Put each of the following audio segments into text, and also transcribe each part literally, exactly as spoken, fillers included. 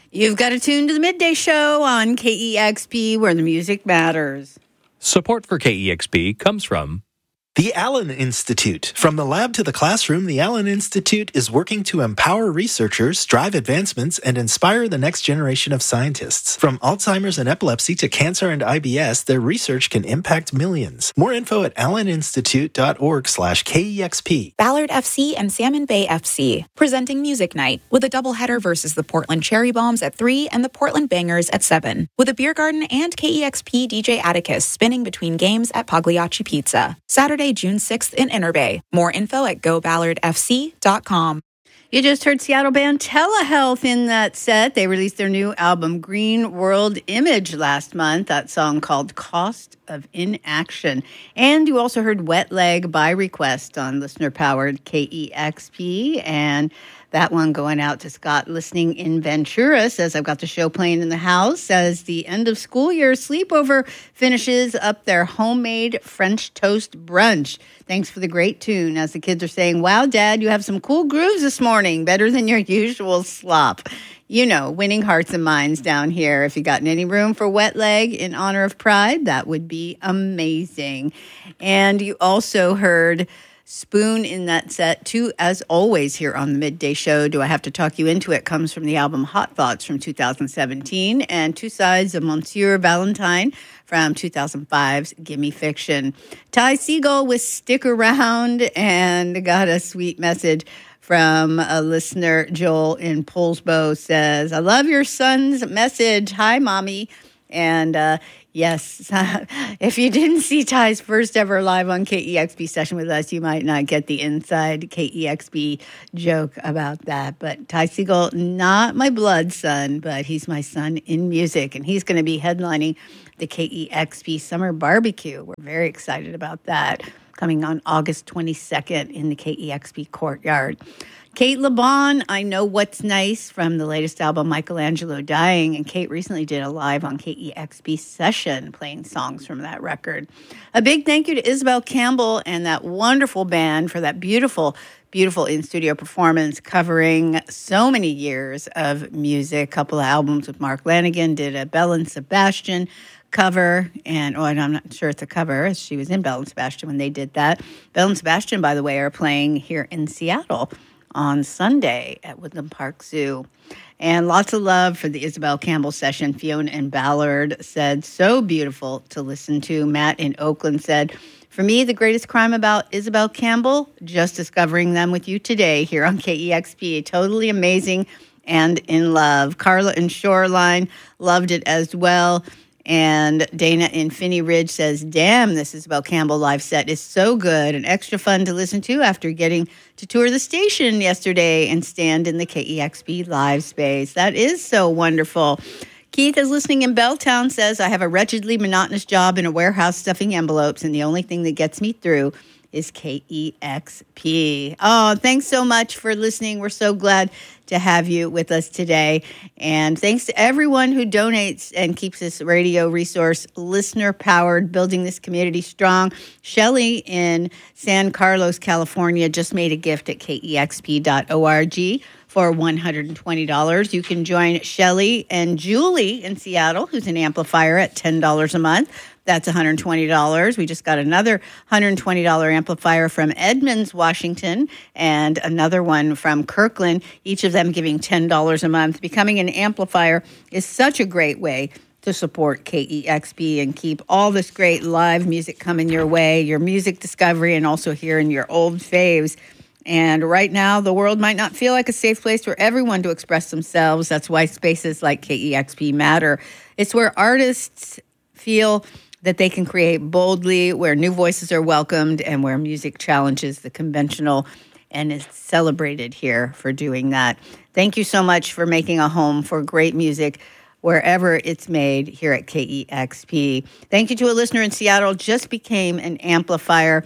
You've got to tune to the Midday Show on K E X P, where the music matters. Support for K E X P comes from the Allen Institute. From the lab to the classroom, the Allen Institute is working to empower researchers, drive advancements, and inspire the next generation of scientists. From Alzheimer's and epilepsy to cancer and I B S, their research can impact millions. More info at alleninstitute.org slash KEXP. Ballard F C and Salmon Bay F C, presenting Music Night, with a doubleheader versus the Portland Cherry Bombs at three and the Portland Bangers at seven, with a beer garden and K E X P D J Atticus spinning between games at Pagliacci Pizza. Saturday, June sixth in Inner Bay. More info at go ballard f c dot com. You just heard Seattle band Telehealth in that set. They released their new album, Green World Image, last month. That song called Cost of Inaction. And you also heard Wet Leg by request on listener-powered K E X P. And that one going out to Scott listening in Ventura. Says, I've got the show playing in the house as the end of school year sleepover finishes up their homemade French toast brunch. Thanks for the great tune. As the kids are saying, wow, Dad, you have some cool grooves this morning. Better than your usual slop. You know, winning hearts and minds down here. If you got any room for Wet Leg in honor of Pride, that would be amazing. And you also heard Spoon in that set, too, as always, here on the Midday Show. Do I Have to Talk You Into It comes from the album Hot Thoughts from two thousand seventeen, and Two Sides of Monsieur Valentine from two thousand five's Gimme Fiction. Ty Segall with Stick Around, and got a sweet message from a listener. Joel in Poulsbo says, I love your son's message. Hi, Mommy. And uh, yes, if you didn't see Ty's first ever live on K E X P session with us, you might not get the inside K E X P joke about that. But Ty Segall, not my blood son, but he's my son in music, and he's going to be headlining the K E X P Summer Barbecue. We're very excited about that, coming on August twenty-second in the K E X P courtyard. Kate LeBon, I Know What's Nice from the latest album, Michelangelo Dying. And Kate recently did a live on K E X P session playing songs from that record. A big thank you to Isabel Campbell and that wonderful band for that beautiful, beautiful in-studio performance covering so many years of music. A couple of albums with Mark Lanigan, did a Belle and Sebastian cover, and oh, and I'm not sure it's a cover. She was in Belle and Sebastian when they did that. Belle and Sebastian, by the way, are playing here in Seattle on Sunday at Woodland Park Zoo. And lots of love for the Isabel Campbell session. Fiona and Ballard said, so beautiful to listen to. Matt in Oakland said, for me, the greatest crime about Isabel Campbell, just discovering them with you today here on K E X P. Totally amazing and in love. Carla in Shoreline loved it as well. And Dana in Finney Ridge says, damn, this Isabel Campbell live set is so good and extra fun to listen to after getting to tour the station yesterday and stand in the K E X P live space. That is so wonderful. Keith is listening in Belltown, says, I have a wretchedly monotonous job in a warehouse stuffing envelopes, and the only thing that gets me through is K E X P. Oh, thanks so much for listening. We're so glad to have you with us today. And thanks to everyone who donates and keeps this radio resource listener-powered, building this community strong. Shelley in San Carlos, California, just made a gift at K E X P dot org for one hundred twenty dollars. You can join Shelley and Julie in Seattle, who's an amplifier, at ten dollars a month. That's one hundred twenty dollars. We just got another one hundred twenty dollars amplifier from Edmonds, Washington, and another one from Kirkland, each of them giving ten dollars a month. Becoming an amplifier is such a great way to support K E X P and keep all this great live music coming your way, your music discovery, and also hearing your old faves. And right now, the world might not feel like a safe place for everyone to express themselves. That's why spaces like K E X P matter. It's where artists feel that they can create boldly, where new voices are welcomed, and where music challenges the conventional and is celebrated here for doing that. Thank you so much for making a home for great music wherever it's made here at K E X P. Thank you to a listener in Seattle, just became an amplifier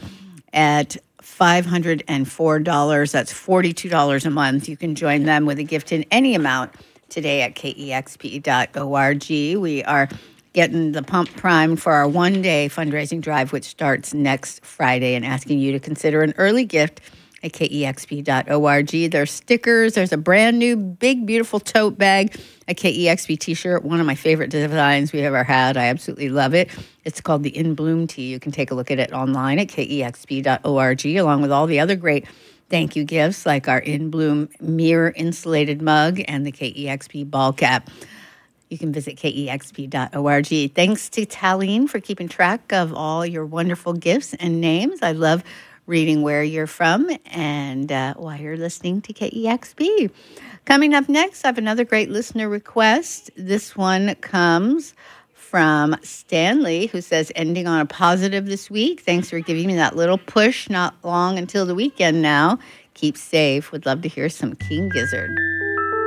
at five hundred four dollars. That's forty-two dollars a month. You can join them with a gift in any amount today at K E X P dot org. We are getting the pump primed for our one-day fundraising drive, which starts next Friday, and asking you to consider an early gift at K E X P dot org. There's stickers. There's a brand new, big, beautiful tote bag, a K E X P t-shirt, one of my favorite designs we've ever had. I absolutely love it. It's called the In Bloom Tee. You can take a look at it online at K E X P dot org, along with all the other great thank you gifts like our In Bloom mirror insulated mug and the K E X P ball cap. You can visit K E X P dot org. Thanks to Talene for keeping track of all your wonderful gifts and names. I love reading where you're from and uh, why you're listening to K E X P. Coming up next, I have another great listener request. This one comes from Stanley, who says, ending on a positive this week. Thanks for giving me that little push. Not long until the weekend now. Keep safe. Would love to hear some King Gizzard.